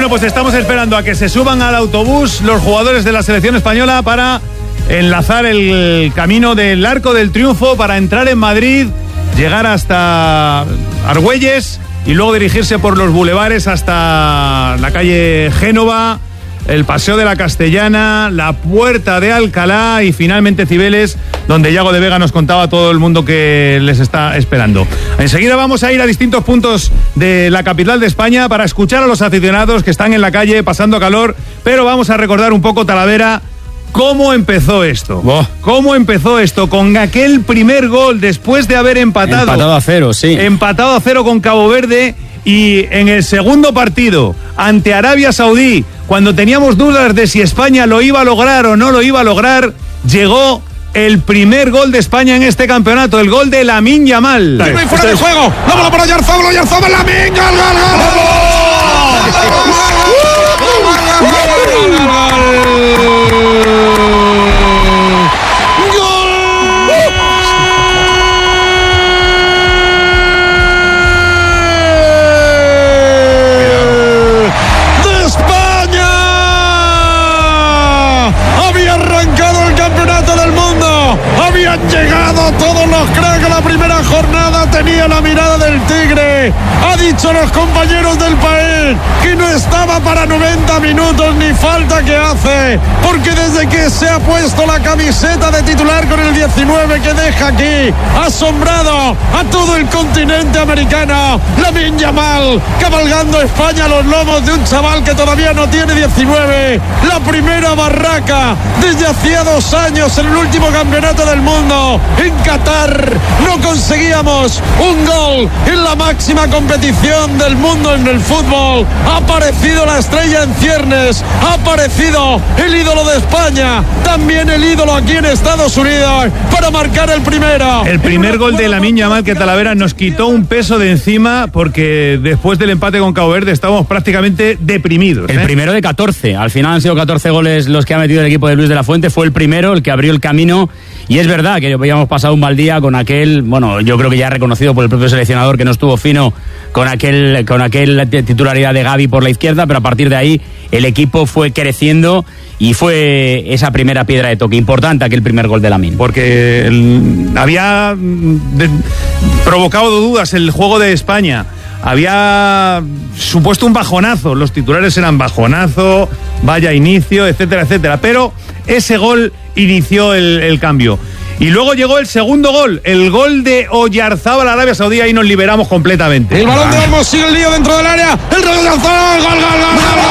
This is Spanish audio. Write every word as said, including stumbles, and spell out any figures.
Bueno, pues estamos esperando a que se suban al autobús los jugadores de la selección española para enlazar el camino del Arco del Triunfo para entrar en Madrid, llegar hasta Argüelles y luego dirigirse por los bulevares hasta la calle Génova, el Paseo de la Castellana, la Puerta de Alcalá y finalmente Cibeles, donde Yago de Vega nos contaba a todo el mundo que les está esperando. Enseguida vamos a ir a distintos puntos de la capital de España para escuchar a los aficionados que están en la calle pasando calor, pero vamos a recordar un poco, Talavera, cómo empezó esto. Oh. ¿Cómo empezó esto? Con aquel primer gol después de haber empatado. Empatado a cero, sí. Empatado a cero con Cabo Verde. Y en el segundo partido, ante Arabia Saudí, cuando teníamos dudas de si España lo iba a lograr o no lo iba a lograr, llegó el primer gol de España en este campeonato, el gol de Lamine Yamal. Sí, fuera de juego, la bola para Oyarzabal, Oyarzabal, Lamine, gol, gol, llegado todos los cracks a la primera jornada, tenía la mirada del tigre, ha dicho a los compañeros del país que no estaba para noventa minutos ni falta que hace, porque desde que se ha puesto la camiseta de titular con el diecinueve que deja aquí, asombrado a todo el continente americano, Lamine Yamal cabalgando España a los lomos de un chaval que todavía no tiene diecinueve, la primera barraca desde hacía dos años en el último campeonato del mundo en Qatar. No conseguíamos un gol en la máxima competición del mundo en el fútbol. Ha aparecido la estrella en ciernes, ha aparecido el ídolo de España, también el ídolo aquí en Estados Unidos para marcar el primero. El primer gol de Lamine Yamal, que Talavera nos quitó un peso de encima porque después del empate con Cabo Verde estábamos prácticamente deprimidos. ¿eh? El primero de catorce, al final han sido catorce goles los que ha metido el equipo de Luis de la Fuente, fue el primero, el que abrió el camino. Y es verdad que habíamos pasado un mal día con aquel, bueno, yo creo que ya reconocido por el propio seleccionador que no estuvo fino con aquel con aquel titularidad de Gavi por la izquierda, pero a partir de ahí el equipo fue creciendo y fue esa primera piedra de toque importante, aquel primer gol de Lamine. Porque el, había de, provocado dudas el juego de España, había supuesto un bajonazo, los titulares eran bajonazo, vaya inicio, etcétera, etcétera, pero ese gol inició el, el cambio. Y luego llegó el segundo gol, el gol de Oyarzabal a Arabia Saudí, y nos liberamos completamente. El balón de Olmos sigue el lío dentro del área, el de Oyarzabal, gol, gol, gol, gol.